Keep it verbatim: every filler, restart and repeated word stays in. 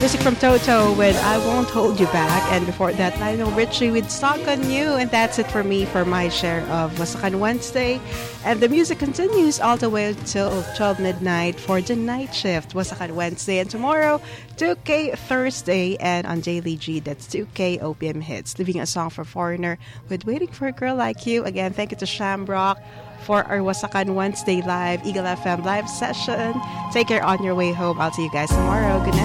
Music from Toto with I Won't Hold You Back. And before that, Lionel Richie with Stuck on You. And that's it for me for my share of Wasakan Wednesday. And the music continues all the way until twelve midnight for the night shift, Wasakan Wednesday. And tomorrow, two K Thursday. And on Daily G, that's two K O P M Hits. Leaving a song for Foreigner with Waiting for a Girl Like You. Again, thank you to Shamrock for our Wasakan Wednesday Live, Eagle F M live session. Take care on your way home. I'll see you guys tomorrow. Good night.